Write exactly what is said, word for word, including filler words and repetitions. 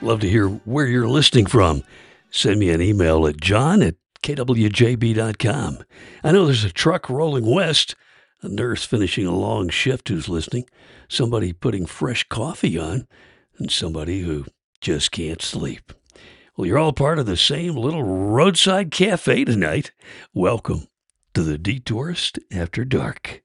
Love to hear where you're listening from. Send me an email at john at k w j b dot com. I know there's a truck rolling west, a nurse finishing a long shift who's listening, somebody putting fresh coffee on, and somebody who just can't sleep. Well, you're all part of the same little roadside cafe tonight. Welcome to the Detourist After Dark.